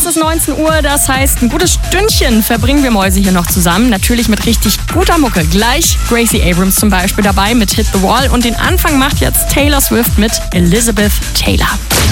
Es ist 19 Uhr, das heißt, ein gutes Stündchen verbringen wir Mäuse hier noch zusammen. Natürlich mit richtig guter Mucke. Gleich Gracie Abrams zum Beispiel dabei mit Hit the Wall. Und den Anfang macht jetzt Taylor Swift mit Elizabeth Taylor.